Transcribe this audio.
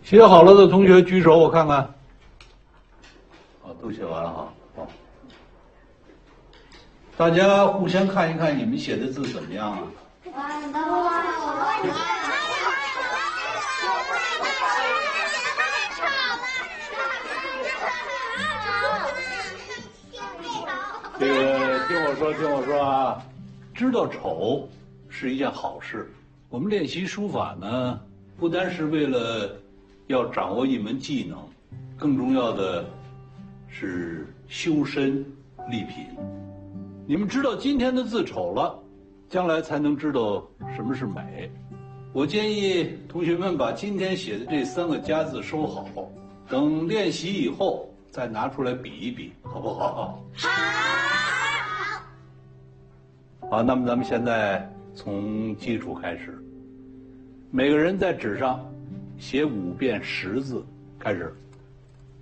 写好了的同学举手，我看看。啊，都写完了哈。好，大家互相看一看，你们写的字怎么样啊？这个听我说啊，知道丑是一件好事。我们练习书法呢，不单是为了要掌握一门技能，更重要的是修身立品。你们知道今天的字丑了，将来才能知道什么是美。我建议同学们把今天写的这3个家字收好，等练习以后再拿出来比一比，好不好？好。好，那么咱们现在从基础开始，每个人在纸上写5遍10字，开始。